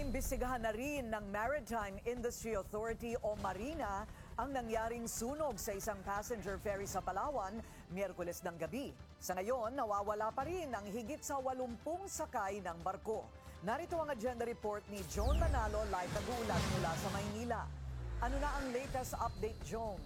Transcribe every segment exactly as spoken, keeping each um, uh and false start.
Iniimbestigahan na rin ng Maritime Industry Authority o MARINA ang nangyaring sunog sa isang passenger ferry sa Palawan Miyerkules ng gabi. Sa ngayon, nawawala pa rin ang higit sa walumpung sakay ng barko. Narito ang agenda report ni Joan Manalo, live nag-uulat mula sa Maynila. Ano na ang latest update, Joan?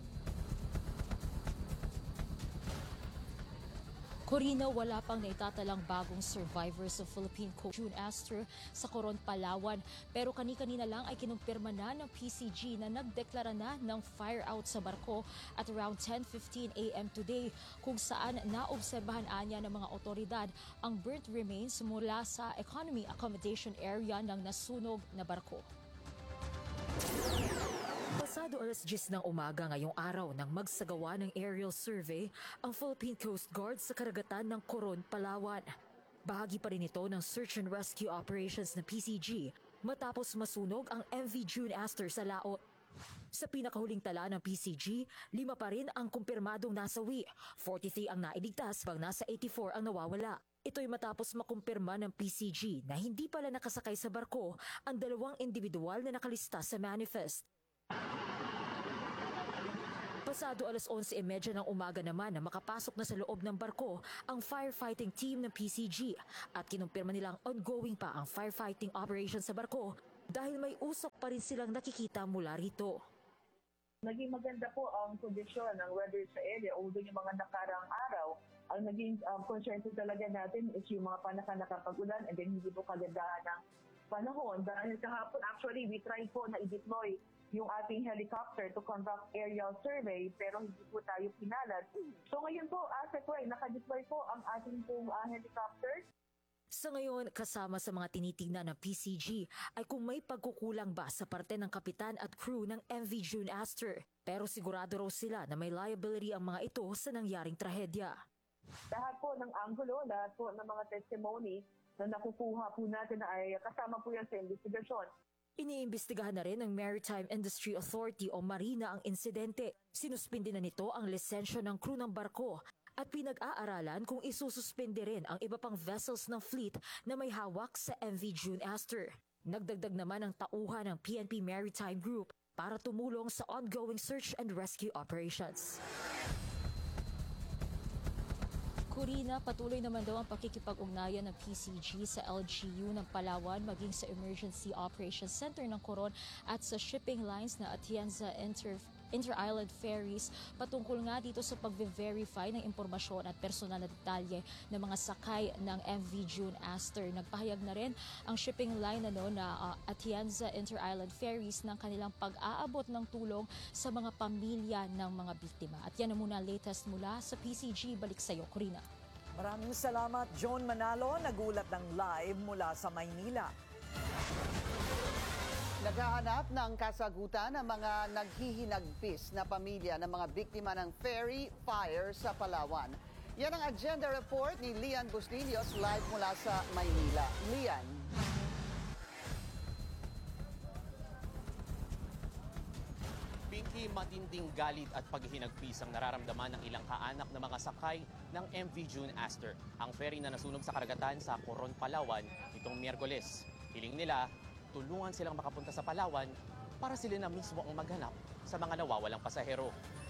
Corina, wala pang naitatalang bagong survivor sa Philippine Coast June Aster sa Coron, Palawan. Pero kani-kanina lang ay kinumpirma na ng P C G na nagdeklara na ng fire out sa barko at around ten fifteen a m today, kung saan naobserbahan anya ng mga otoridad ang burnt remains mula sa economy accommodation area ng nasunog na barko. Pasado alas diyes ng umaga ngayong araw nang magsagawa ng aerial survey ang Philippine Coast Guard sa karagatan ng Coron, Palawan. Bahagi pa rin ito ng search and rescue operations ng P C G matapos masunog ang M V June Aster sa laot. Sa pinakahuling tala ng P C G, lima pa rin ang kumpirmadong nasawi, forty-three ang nailigtas pag nasa eighty-four ang nawawala. Ito'y matapos makumpirma ng P C G na hindi pala nakasakay sa barko ang dalawang individual na nakalista sa manifest. Pasado alas onse e media ng umaga naman na makapasok na sa loob ng barko ang firefighting team ng P C G at kinumpirma nilang ongoing pa ang firefighting operation sa barko dahil may usok pa rin silang nakikita mula rito. Naging maganda po ang kondisyon ng weather sa area, although yung mga nakarang araw, ang naging um, concern po talaga natin is yung mga panahon nakapag-ulan and then hindi po kagandahan ng panahon. Dahil kahapon actually we tried po na i-deploy yung ating helicopter to conduct aerial survey pero hindi po tayo pinalad. So ngayon po, as po ay naka-deploy po ang ating pong uh, helicopter. Sa ngayon, kasama sa mga tinitingnan ng P C G ay kung may pagkukulang ba sa parte ng kapitan at crew ng M V June Aster. Pero sigurado raw sila na may liability ang mga ito sa nangyaring trahedya. Lahat po ng anggulo, lahat po ng mga testimony na nakukuha po natin ay kasama po yan sa investigasyon. Iniimbestigahan na rin ng Maritime Industry Authority o MARINA ang insidente. Sinuspindi na nito ang lisensya ng crew ng barko at pinag-aaralan kung isususpindi rin ang iba pang vessels ng fleet na may hawak sa M V June Aster. Nagdagdag naman ang tauhan ng P N P Maritime Group para tumulong sa ongoing search and rescue operations. Corina, patuloy naman daw ang pakikipag-ugnayan ng P C G sa L G U ng Palawan maging sa Emergency Operations Center ng Coron at sa shipping lines na Atienza Inter Inter-Island Ferries patungkol nga dito sa pag-verify ng impormasyon at personal na detalye ng mga sakay ng M V June Aster. Nagpahayag na rin ang shipping line ano, na uh, Atienza Inter-Island Ferries ng kanilang pag-aabot ng tulong sa mga pamilya ng mga biktima. At yan na muna latest mula sa P C G. Balik sa iyo, Corina. Maraming salamat, Joan Manalo, nagulat ng live mula sa Maynila. Naghahanap ng kasagutan ang mga naghihinagpis na pamilya ng mga biktima ng ferry fire sa Palawan. Yan ang agenda report ni Lian Bustillos live mula sa Maynila. Lian. Pinky, matinding galit at paghihinagpis ang nararamdaman ng ilang kaanak na mga sakay ng M V June Aster, ang ferry na nasunog sa karagatan sa Coron, Palawan itong Miyerkules. Hiling nila, tulungan silang makapunta sa Palawan para sila na mismo ang maghanap sa mga nawawalang pasahero.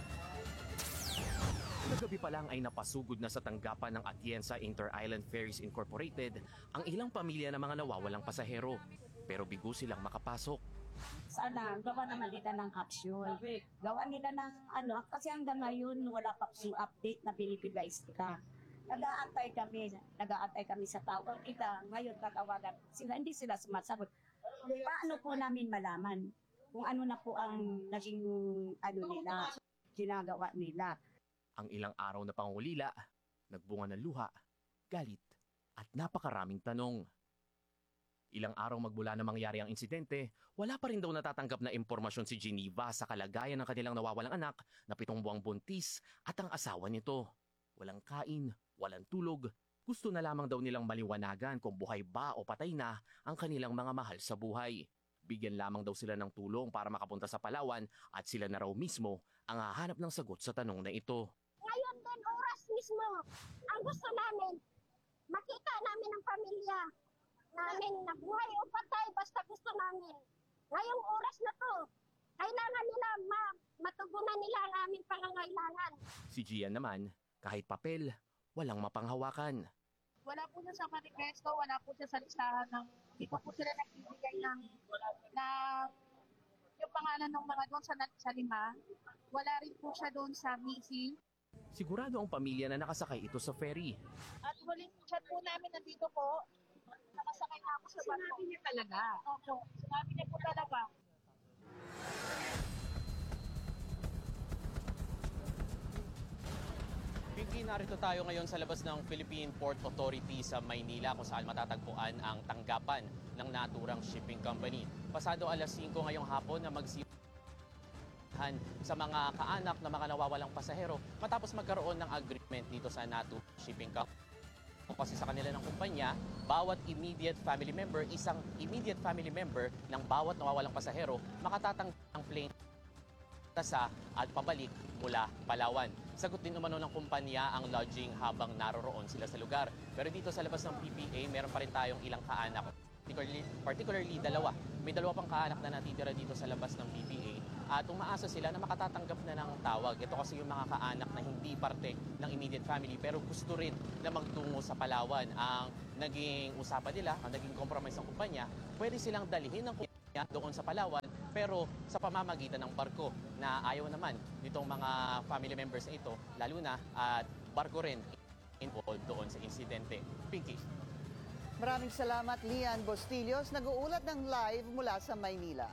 Kagabi pa lang ay napasugod na sa tanggapan ng Atienza Inter-Island Ferries Incorporated ang ilang pamilya ng mga nawawalang pasahero. Pero bigo silang makapasok. Sana, gawa naman nila ng capsule. Gawa nila ng ano, kasi hanggang ngayon wala pa si update na binibigay sila. Nag-aantay kami, nag-aantay kami sa tawag kita. Ngayon, tatawagan sila, hindi sila sumasagot. Paano po namin malaman kung ano na po ang naging ano nila, ginagawa nila? Ang ilang araw na pangulila, nagbunga ng luha, galit at napakaraming tanong. Ilang araw magmula na mangyari ang insidente, wala pa rin daw natatanggap na impormasyon si Geneva sa kalagayan ng kanilang nawawalang anak na pitong buwang buntis at ang asawa nito. Walang kain, walang tulog. Gusto na lamang daw nilang maliwanagan kung buhay ba o patay na ang kanilang mga mahal sa buhay. Bigyan lamang daw sila ng tulong para makapunta sa Palawan at sila na raw mismo ang hahanap ng sagot sa tanong na ito. Ngayon din oras mismo, ang gusto namin, makita namin ang pamilya namin na buhay o patay, basta gusto namin. Ngayong oras na to, kailangan nila ma- matugunan nila ang aming pangangailangan. Si Gian naman, kahit papel, walang mapanghawakan. Wala po siya sa manifesto, wala po siya sa listahan ng, hindi po po sila nagbibigay ng, ng yung pangalan ng mga doon sa, sa lima. Wala rin po siya doon sa missing. Sigurado ang pamilya na nakasakay ito sa ferry. At huling chat po namin nandito po, nakasakay na ako sa barko. Sinabi niya talaga? Opo, sinabi niya po talaga. Pinky, narito tayo ngayon sa labas ng Philippine Port Authority sa Maynila kung saan matatagpuan ang tanggapan ng naturang shipping company. Pasado alas singko ngayong hapon na magsimulan sa mga kaanak na mga nawawalang pasahero matapos magkaroon ng agreement dito sa Natu Shipping Company. Kasi sa kanila ng kumpanya, bawat immediate family member, isang immediate family member ng bawat nawawalang pasahero makatatanggap ng plane sa at pabalik mula Palawan. Sagot din umano ng kumpanya ang lodging habang naroroon sila sa lugar. Pero dito sa labas ng P P A, meron pa rin tayong ilang kaanak. Particularly, particularly dalawa. May dalawa pang kaanak na natitira dito sa labas ng P P A. At umaasa sila na makatatanggap na ng tawag. Ito kasi yung mga kaanak na hindi parte ng immediate family pero gusto rin na magtungo sa Palawan. Ang naging usapan nila, ang naging compromise ng kumpanya, pwede silang dalhin ng kumpanya doon sa Palawan pero sa pamamagitan ng barko na ayaw naman nitong mga family members na ito, lalo na at barko rin involved doon sa insidente. Pinky. Maraming salamat, Lian Bustillos. Nag-uulat ng live mula sa Maynila.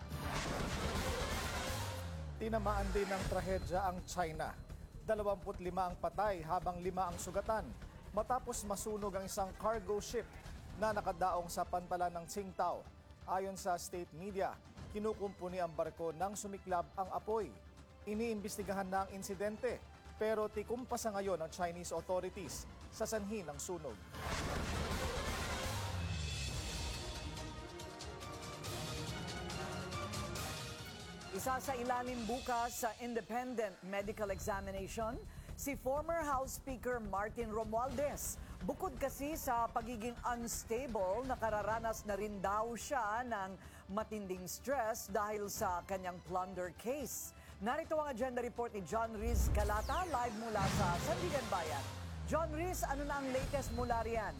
Tinamaan din ng trahedya ang China. dalawampu't lima ang patay habang lima ang sugatan matapos masunog ang isang cargo ship na nakadaong sa pantalan ng Tsingtao. Ayon sa state media, kinukumpuni ang barko nang sumiklab ang apoy. Iniimbestigahan na ang insidente pero tikumpasa ngayon ng Chinese authorities sa sanhi ng sunog. Isa sa ilalim bukas sa independent medical examination, si former House Speaker Martin Romualdez. Bukod kasi sa pagiging unstable, nakararanas na rin daw siya ng matinding stress dahil sa kanyang plunder case. Narito ang agenda report ni John Riz Galata, live mula sa Sandigan Bayan. John Riz, ano na ang latest mula riyan?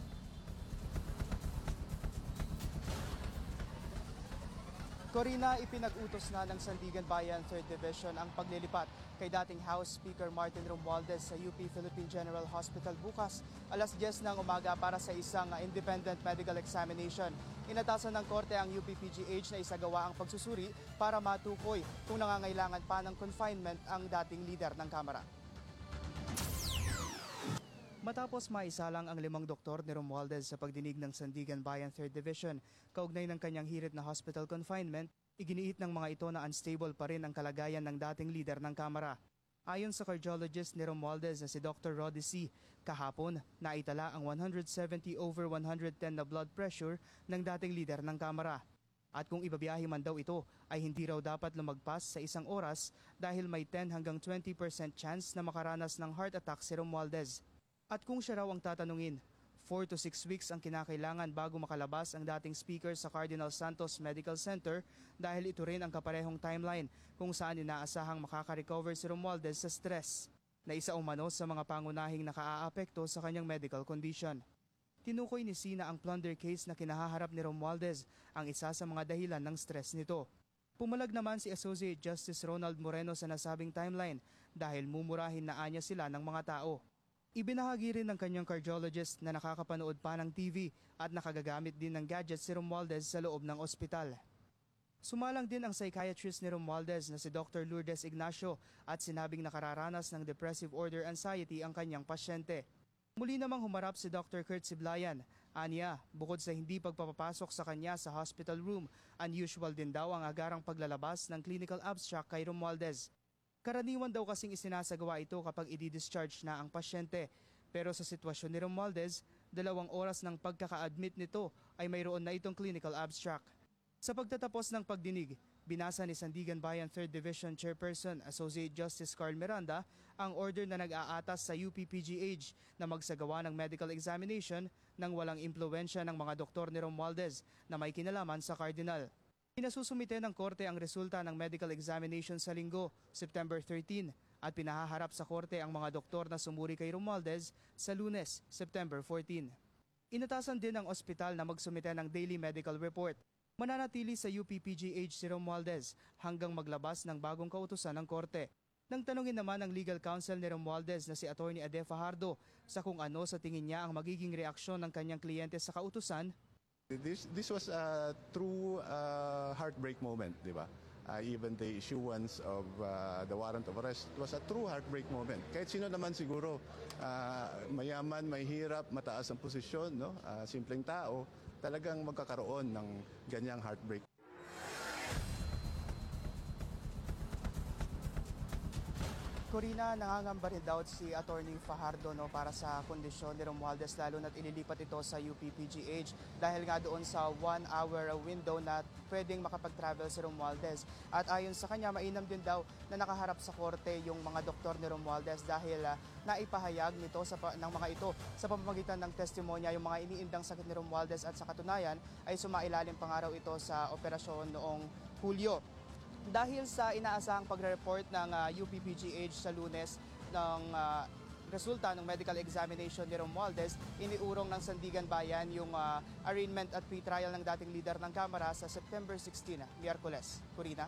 Corina, ipinag-utos na ng Sandigan Bayan third Division ang paglilipat kay dating House Speaker Martin Romualdez sa U P Philippine General Hospital bukas alas diyes ng umaga para sa isang independent medical examination. Inatasan ng korte ang U P P G H na isagawa ang pagsusuri para matukoy kung nangangailangan pa ng confinement ang dating leader ng Kamara. Matapos maisalang ang limang doktor ni Romualdez sa pagdinig ng Sandigan Bayan third Division, kaugnay ng kanyang hirit na hospital confinement, iginiit ng mga ito na unstable pa rin ang kalagayan ng dating leader ng Kamara. Ayon sa cardiologist ni Romualdez na si Doctor Roddy C., kahapon naitala ang one seventy over one ten na blood pressure ng dating leader ng Kamara. At kung ibabiyahe man daw ito, ay hindi raw dapat lumagpas sa isang oras dahil may ten hanggang twenty percent chance na makaranas ng heart attack si Romualdez. At kung siya raw ang tatanungin, four to six weeks ang kinakailangan bago makalabas ang dating speaker sa Cardinal Santos Medical Center dahil ito rin ang kaparehong timeline kung saan inaasahang makaka-recover si Romualdez sa stress na isa umano sa mga pangunahing nakaaapekto sa kanyang medical condition. Tinukoy ni Sina ang plunder case na kinahaharap ni Romualdez ang isa sa mga dahilan ng stress nito. Pumalag naman si Associate Justice Ronald Moreno sa nasabing timeline dahil mumurahin na anya sila ng mga tao. Ibinahagi rin ng kanyang cardiologist na nakakapanood pa ng T V at nakagagamit din ng gadgets si Romualdez sa loob ng ospital. Sumalang din ang psychiatrist ni Romualdez na si Doctor Lourdes Ignacio at sinabing nakararanas ng depressive order anxiety ang kanyang pasyente. Muli namang humarap si Doctor Kurt Siblayan. Aniya, bukod sa hindi pagpapapasok sa kanya sa hospital room, unusual din daw ang agarang paglalabas ng clinical abstract kay Romualdez. Karaniwan daw kasing isinasagawa ito kapag i-discharge na ang pasyente. Pero sa sitwasyon ni Romualdez, dalawang oras ng pagkaka-admit nito ay mayroon na itong clinical abstract. Sa pagtatapos ng pagdinig, binasa ni Sandigan Bayan third Division Chairperson Associate Justice Carl Miranda ang order na nag-aatas sa U P P G H na magsagawa ng medical examination nang walang impluensya ng mga doktor ni Romualdez na may kinalaman sa Cardinal. Pinasusumite ng korte ang resulta ng medical examination sa linggo, September thirteen, at pinahaharap sa korte ang mga doktor na sumuri kay Romualdez sa Lunes, September fourteen. Inatasan din ng ospital na magsumite ng daily medical report. Mananatili sa U P P G H si Romualdez hanggang maglabas ng bagong kautusan ng korte. Nang tanungin naman ng legal counsel ni Romualdez na si Attorney Ade Fajardo sa kung ano sa tingin niya ang magiging reaksyon ng kanyang kliyente sa kautusan, This this was a true uh, heartbreak moment, di ba? Uh, even the issuance of uh, the warrant of arrest was a true heartbreak moment. Kahit sino naman siguro, uh, mayaman, mahirap, mataas ang posisyon, no? Uh, simpleng tao, talagang magkakaroon ng ganyang heartbreak. Corina, nangangamba rin daw si Attorney Fajardo no, para sa kondisyon ni Romualdez lalo na't ililipat ito sa U P P G H dahil nga doon sa one hour window na pwedeng makapag-travel si Romualdez. At ayon sa kanya, mainam din daw na nakaharap sa korte yung mga doktor ni Romualdez dahil uh, naipahayag nito sa, ng mga ito sa pamamagitan ng testimonya yung mga iniindang sakit ni Romualdez at sa katunayan ay sumailalim pangaraw ito sa operasyon noong Hulyo. Dahil sa inaasahang pagre-report ng uh, U P P G H sa Lunes ng uh, resulta ng medical examination ni Romualdez, iniurong ng Sandigan Bayan yung uh, arraignment at pre-trial ng dating leader ng Kamara sa September sixteen, Miyerkules. Corina?